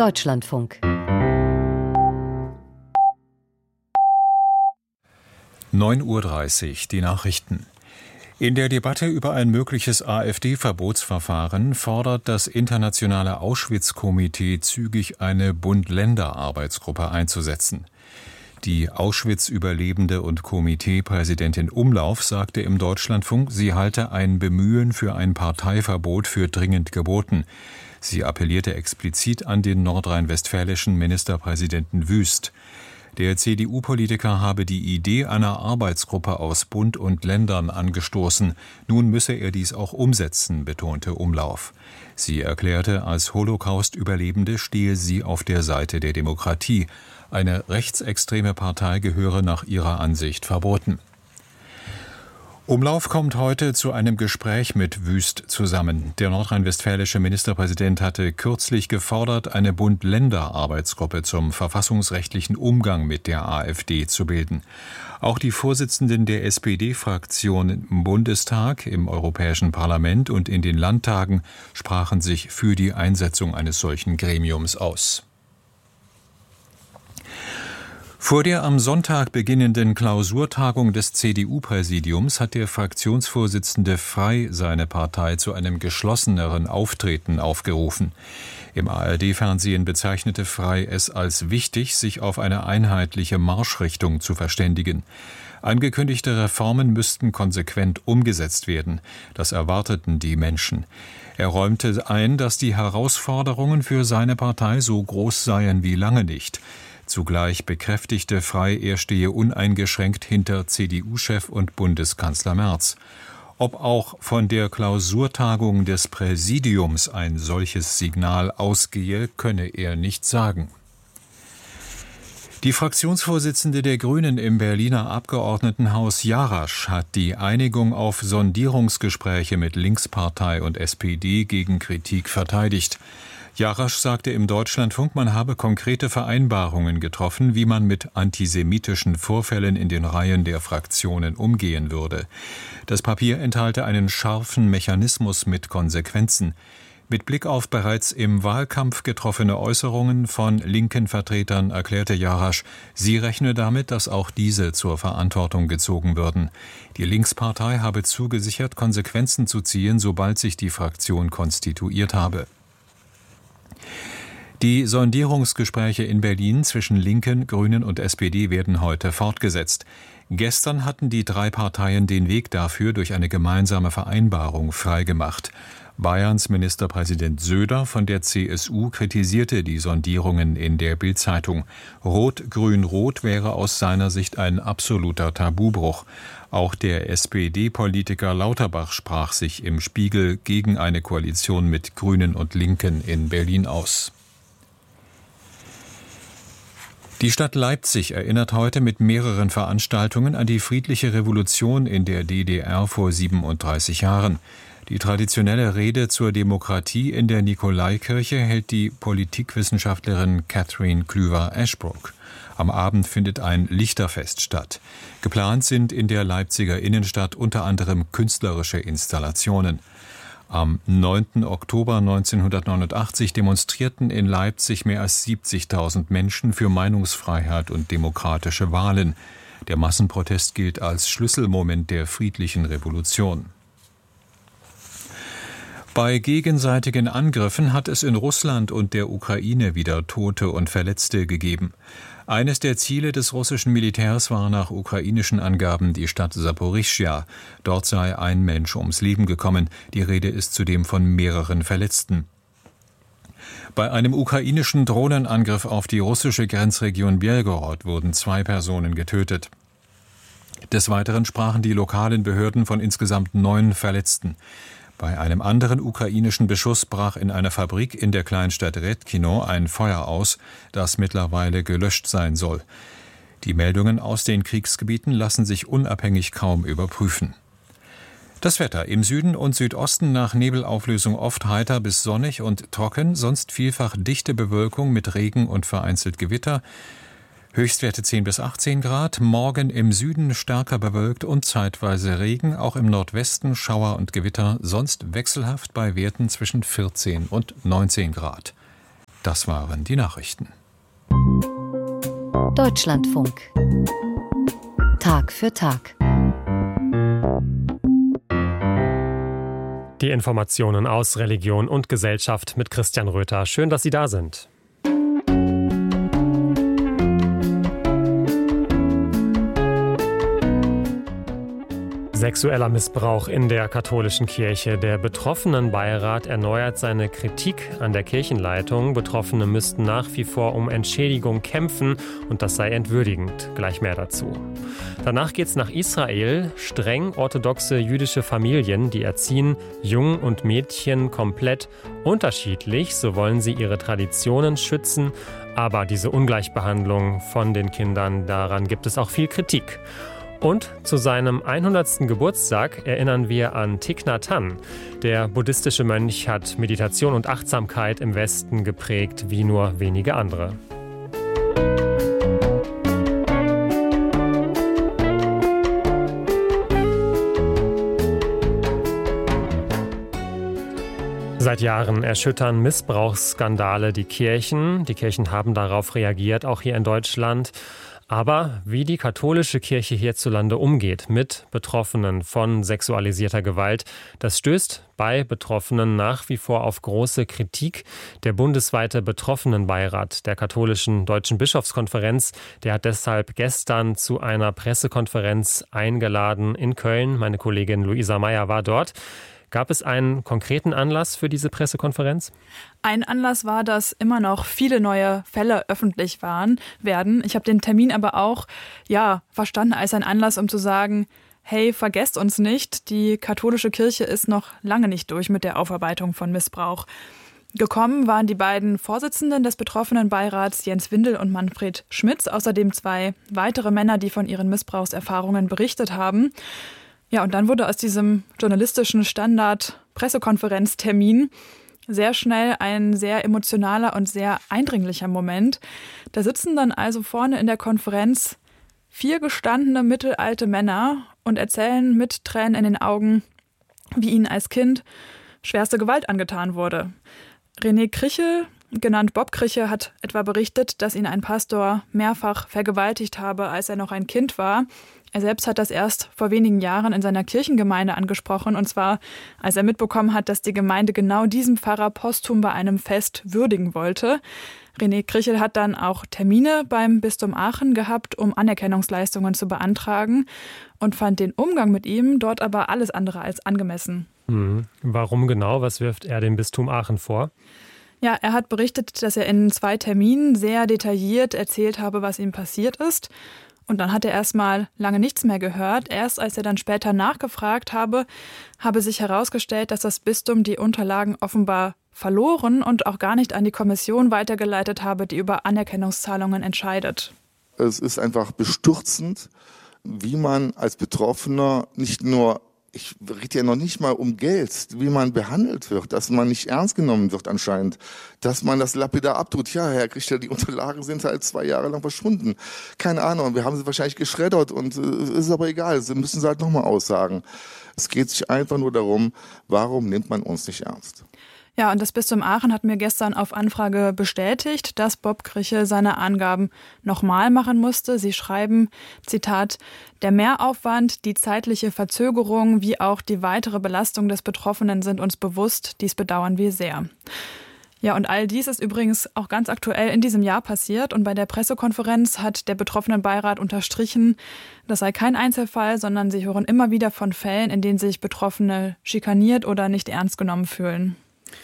Deutschlandfunk. 9:30 Uhr, die Nachrichten. In der Debatte über ein mögliches AfD-Verbotsverfahren fordert das internationale Auschwitz-Komitee zügig eine Bund-Länder-Arbeitsgruppe einzusetzen. Die Auschwitz-Überlebende und Komiteepräsidentin Umlauf sagte im Deutschlandfunk, sie halte ein Bemühen für ein Parteiverbot für dringend geboten. Sie appellierte explizit an den nordrhein-westfälischen Ministerpräsidenten Wüst. Der CDU-Politiker habe die Idee einer Arbeitsgruppe aus Bund und Ländern angestoßen. Nun müsse er dies auch umsetzen, betonte Umlauf. Sie erklärte, als Holocaust-Überlebende stehe sie auf der Seite der Demokratie. Eine rechtsextreme Partei gehöre nach ihrer Ansicht verboten. Umlauf kommt heute zu einem Gespräch mit Wüst zusammen. Der nordrhein-westfälische Ministerpräsident hatte kürzlich gefordert, eine Bund-Länder-Arbeitsgruppe zum verfassungsrechtlichen Umgang mit der AfD zu bilden. Auch die Vorsitzenden der SPD-Fraktion im Bundestag, im Europäischen Parlament und in den Landtagen sprachen sich für die Einsetzung eines solchen Gremiums aus. Vor der am Sonntag beginnenden Klausurtagung des CDU-Präsidiums hat der Fraktionsvorsitzende Frey seine Partei zu einem geschlosseneren Auftreten aufgerufen. Im ARD-Fernsehen bezeichnete Frey es als wichtig, sich auf eine einheitliche Marschrichtung zu verständigen. Angekündigte Reformen müssten konsequent umgesetzt werden. Das erwarteten die Menschen. Er räumte ein, dass die Herausforderungen für seine Partei so groß seien wie lange nicht. Zugleich bekräftigte Frey, er stehe uneingeschränkt hinter CDU-Chef und Bundeskanzler Merz. Ob auch von der Klausurtagung des Präsidiums ein solches Signal ausgehe, könne er nicht sagen. Die Fraktionsvorsitzende der Grünen im Berliner Abgeordnetenhaus Jarasch hat die Einigung auf Sondierungsgespräche mit Linkspartei und SPD gegen Kritik verteidigt. Jarasch sagte im Deutschlandfunk, man habe konkrete Vereinbarungen getroffen, wie man mit antisemitischen Vorfällen in den Reihen der Fraktionen umgehen würde. Das Papier enthalte einen scharfen Mechanismus mit Konsequenzen. Mit Blick auf bereits im Wahlkampf getroffene Äußerungen von linken Vertretern erklärte Jarasch, sie rechne damit, dass auch diese zur Verantwortung gezogen würden. Die Linkspartei habe zugesichert, Konsequenzen zu ziehen, sobald sich die Fraktion konstituiert habe. Die Sondierungsgespräche in Berlin zwischen Linken, Grünen und SPD werden heute fortgesetzt. Gestern hatten die drei Parteien den Weg dafür durch eine gemeinsame Vereinbarung freigemacht. Bayerns Ministerpräsident Söder von der CSU kritisierte die Sondierungen in der Bild-Zeitung. Rot-Grün-Rot wäre aus seiner Sicht ein absoluter Tabubruch. Auch der SPD-Politiker Lauterbach sprach sich im Spiegel gegen eine Koalition mit Grünen und Linken in Berlin aus. Die Stadt Leipzig erinnert heute mit mehreren Veranstaltungen an die friedliche Revolution in der DDR vor 37 Jahren. Die traditionelle Rede zur Demokratie in der Nikolaikirche hält die Politikwissenschaftlerin Catherine Klüver-Ashbrook. Am Abend findet ein Lichterfest statt. Geplant sind in der Leipziger Innenstadt unter anderem künstlerische Installationen. Am 9. Oktober 1989 demonstrierten in Leipzig mehr als 70.000 Menschen für Meinungsfreiheit und demokratische Wahlen. Der Massenprotest gilt als Schlüsselmoment der friedlichen Revolution. Bei gegenseitigen Angriffen hat es in Russland und der Ukraine wieder Tote und Verletzte gegeben. Eines der Ziele des russischen Militärs war nach ukrainischen Angaben die Stadt Saporischschja. Dort sei ein Mensch ums Leben gekommen. Die Rede ist zudem von mehreren Verletzten. Bei einem ukrainischen Drohnenangriff auf die russische Grenzregion Belgorod wurden 2 Personen getötet. Des Weiteren sprachen die lokalen Behörden von insgesamt 9 Verletzten. Bei einem anderen ukrainischen Beschuss brach in einer Fabrik in der Kleinstadt Redkino ein Feuer aus, das mittlerweile gelöscht sein soll. Die Meldungen aus den Kriegsgebieten lassen sich unabhängig kaum überprüfen. Das Wetter im Süden und Südosten nach Nebelauflösung oft heiter bis sonnig und trocken, sonst vielfach dichte Bewölkung mit Regen und vereinzelt Gewitter. Höchstwerte 10 bis 18 Grad, morgen im Süden stärker bewölkt und zeitweise Regen, auch im Nordwesten Schauer und Gewitter, sonst wechselhaft bei Werten zwischen 14 und 19 Grad. Das waren die Nachrichten. Deutschlandfunk. Tag für Tag. Die Informationen aus Religion und Gesellschaft mit Christian Röther. Schön, dass Sie da sind. Sexueller Missbrauch in der katholischen Kirche. Der Betroffenenbeirat erneuert seine Kritik an der Kirchenleitung. Betroffene müssten nach wie vor um Entschädigung kämpfen und das sei entwürdigend. Gleich mehr dazu. Danach geht's nach Israel. Streng orthodoxe jüdische Familien, die erziehen Jungen und Mädchen komplett unterschiedlich. So wollen sie ihre Traditionen schützen. Aber diese Ungleichbehandlung von den Kindern, daran gibt es auch viel Kritik. Und zu seinem 100. Geburtstag erinnern wir an Thich Nhat Hanh. Der buddhistische Mönch hat Meditation und Achtsamkeit im Westen geprägt wie nur wenige andere. Seit Jahren erschüttern Missbrauchsskandale die Kirchen. Die Kirchen haben darauf reagiert, auch hier in Deutschland. Aber wie die katholische Kirche hierzulande umgeht mit Betroffenen von sexualisierter Gewalt, das stößt bei Betroffenen nach wie vor auf große Kritik. Der bundesweite Betroffenenbeirat der katholischen Deutschen Bischofskonferenz, der hat deshalb gestern zu einer Pressekonferenz eingeladen in Köln. Meine Kollegin Luisa Meyer war dort. Gab es einen konkreten Anlass für diese Pressekonferenz? Ein Anlass war, dass immer noch viele neue Fälle öffentlich werden. Ich habe den Termin aber auch verstanden als ein Anlass, um zu sagen, hey, vergesst uns nicht, die katholische Kirche ist noch lange nicht durch mit der Aufarbeitung von Missbrauch. Gekommen waren die beiden Vorsitzenden des Betroffenenbeirats, Jens Windel und Manfred Schmitz, außerdem 2 weitere Männer, die von ihren Missbrauchserfahrungen berichtet haben. Ja, und dann wurde aus diesem journalistischen Standard-Pressekonferenztermin sehr schnell ein sehr emotionaler und sehr eindringlicher Moment. Da sitzen dann also vorne in der Konferenz 4 gestandene mittelalte Männer und erzählen mit Tränen in den Augen, wie ihnen als Kind schwerste Gewalt angetan wurde. René Krichel, genannt Bob Krichel, hat etwa berichtet, dass ihn ein Pastor mehrfach vergewaltigt habe, als er noch ein Kind war. Er selbst hat das erst vor wenigen Jahren in seiner Kirchengemeinde angesprochen, und zwar, als er mitbekommen hat, dass die Gemeinde genau diesen Pfarrer posthum bei einem Fest würdigen wollte. René Krichel hat dann auch Termine beim Bistum Aachen gehabt, um Anerkennungsleistungen zu beantragen, und fand den Umgang mit ihm dort aber alles andere als angemessen. Warum genau? Was wirft er dem Bistum Aachen vor? Ja, er hat berichtet, dass er in 2 Terminen sehr detailliert erzählt habe, was ihm passiert ist. Und dann hat er erstmal lange nichts mehr gehört. Erst als er dann später nachgefragt habe sich herausgestellt, dass das Bistum die Unterlagen offenbar verloren und auch gar nicht an die Kommission weitergeleitet habe, die über Anerkennungszahlungen entscheidet. Es ist einfach bestürzend, wie man als Betroffener nicht nur, ich rede ja noch nicht mal um Geld, wie man behandelt wird, dass man nicht ernst genommen wird anscheinend, dass man das lapidar abtut. Ja, Herr Krichter, die Unterlagen sind halt 2 Jahre lang verschwunden. Keine Ahnung, wir haben sie wahrscheinlich geschreddert und ist aber egal, sie müssen sie halt nochmal aussagen. Es geht sich einfach nur darum, warum nimmt man uns nicht ernst? Ja, und das Bistum Aachen hat mir gestern auf Anfrage bestätigt, dass Bob Krichel seine Angaben nochmal machen musste. Sie schreiben, Zitat, der Mehraufwand, die zeitliche Verzögerung wie auch die weitere Belastung des Betroffenen sind uns bewusst. Dies bedauern wir sehr. Ja, und all dies ist übrigens auch ganz aktuell in diesem Jahr passiert. Und bei der Pressekonferenz hat der Betroffenenbeirat unterstrichen, das sei kein Einzelfall, sondern sie hören immer wieder von Fällen, in denen sich Betroffene schikaniert oder nicht ernst genommen fühlen.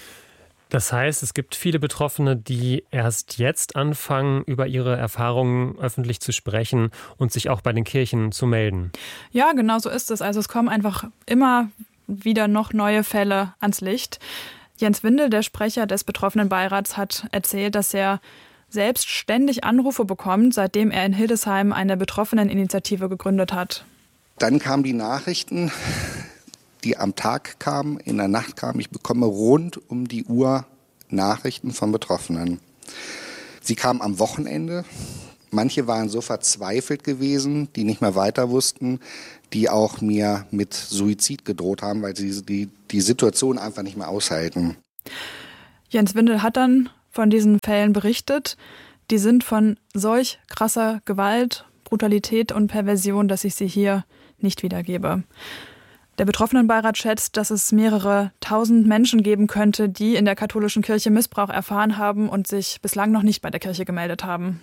Das heißt, es gibt viele Betroffene, die erst jetzt anfangen, über ihre Erfahrungen öffentlich zu sprechen und sich auch bei den Kirchen zu melden. Ja, genau so ist es. Also es kommen einfach immer wieder noch neue Fälle ans Licht. Jens Windel, der Sprecher des Betroffenenbeirats, hat erzählt, dass er selbst ständig Anrufe bekommt, seitdem er in Hildesheim eine Betroffeneninitiative gegründet hat. Dann kamen die Nachrichten, die am Tag kamen, in der Nacht kamen. Ich bekomme rund um die Uhr Nachrichten von Betroffenen. Sie kamen am Wochenende. Manche waren so verzweifelt gewesen, die nicht mehr weiter wussten, die auch mir mit Suizid gedroht haben, weil sie die Situation einfach nicht mehr aushalten. Jens Windel hat dann von diesen Fällen berichtet, die sind von solch krasser Gewalt, Brutalität und Perversion, dass ich sie hier nicht wiedergebe. Der Betroffenenbeirat schätzt, dass es mehrere tausend Menschen geben könnte, die in der katholischen Kirche Missbrauch erfahren haben und sich bislang noch nicht bei der Kirche gemeldet haben.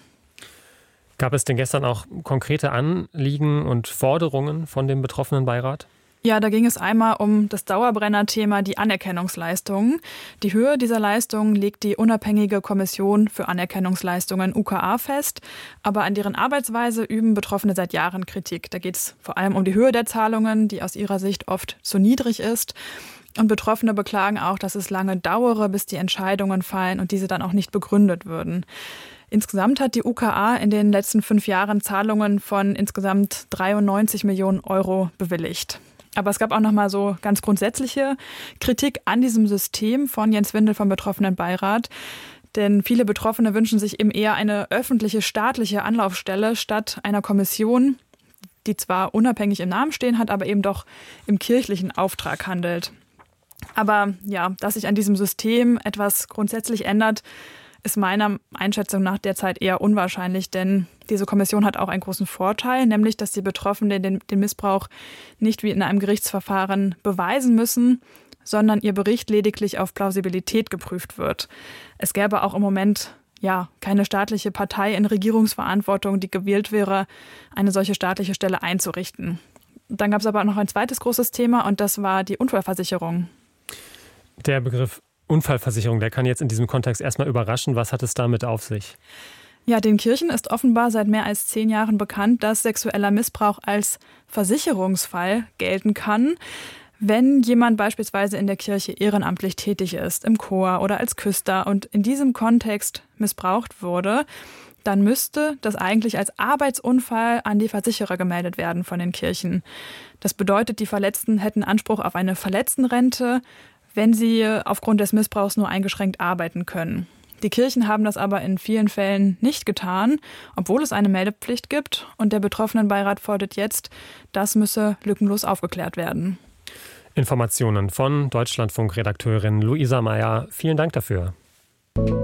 Gab es denn gestern auch konkrete Anliegen und Forderungen von dem Betroffenenbeirat? Ja, da ging es einmal um das Dauerbrenner-Thema, die Anerkennungsleistungen. Die Höhe dieser Leistungen legt die unabhängige Kommission für Anerkennungsleistungen UKA fest. Aber an deren Arbeitsweise üben Betroffene seit Jahren Kritik. Da geht es vor allem um die Höhe der Zahlungen, die aus ihrer Sicht oft zu niedrig ist. Und Betroffene beklagen auch, dass es lange dauere, bis die Entscheidungen fallen und diese dann auch nicht begründet würden. Insgesamt hat die UKA in den letzten 5 Jahren Zahlungen von insgesamt 93 Millionen Euro bewilligt. Aber es gab auch noch mal so ganz grundsätzliche Kritik an diesem System von Jens Windel vom Betroffenenbeirat. Denn viele Betroffene wünschen sich eben eher eine öffentliche, staatliche Anlaufstelle statt einer Kommission, die zwar unabhängig im Namen stehen hat, aber eben doch im kirchlichen Auftrag handelt. Aber ja, dass sich an diesem System etwas grundsätzlich ändert, ist meiner Einschätzung nach derzeit eher unwahrscheinlich, denn diese Kommission hat auch einen großen Vorteil, nämlich dass die Betroffenen den Missbrauch nicht wie in einem Gerichtsverfahren beweisen müssen, sondern ihr Bericht lediglich auf Plausibilität geprüft wird. Es gäbe auch im Moment keine staatliche Partei in Regierungsverantwortung, die gewählt wäre, eine solche staatliche Stelle einzurichten. Dann gab es aber noch ein zweites großes Thema und das war die Unfallversicherung. Der Begriff Unfallversicherung, der kann jetzt in diesem Kontext erstmal überraschen. Was hat es damit auf sich? Ja, den Kirchen ist offenbar seit mehr als 10 Jahren bekannt, dass sexueller Missbrauch als Versicherungsfall gelten kann, wenn jemand beispielsweise in der Kirche ehrenamtlich tätig ist, im Chor oder als Küster und in diesem Kontext missbraucht wurde, dann müsste das eigentlich als Arbeitsunfall an die Versicherer gemeldet werden von den Kirchen. Das bedeutet, die Verletzten hätten Anspruch auf eine Verletztenrente, wenn sie aufgrund des Missbrauchs nur eingeschränkt arbeiten können. Die Kirchen haben das aber in vielen Fällen nicht getan, obwohl es eine Meldepflicht gibt. Und der Betroffenenbeirat fordert jetzt, das müsse lückenlos aufgeklärt werden. Informationen von Deutschlandfunk-Redakteurin Luisa Meyer. Vielen Dank dafür.